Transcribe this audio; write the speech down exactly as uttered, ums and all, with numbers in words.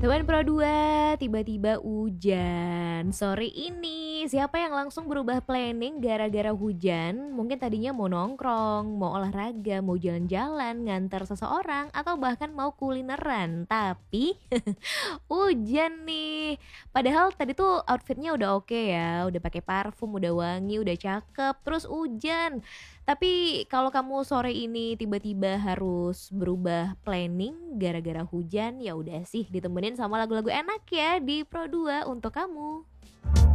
Teman Pro dua, tiba-tiba hujan. Sore ini, siapa yang langsung berubah planning gara-gara hujan? Mungkin tadinya mau nongkrong, mau olahraga, mau jalan-jalan, ngantar seseorang, atau bahkan mau kulineran. Tapi hujan nih. Padahal tadi tuh outfitnya udah oke ya, udah pakai parfum, udah wangi, udah cakep, terus hujan. Tapi kalau kamu sore ini tiba-tiba harus berubah planning gara-gara hujan, ya udah sih ditemenin sama lagu-lagu enak ya di Pro dua untuk kamu.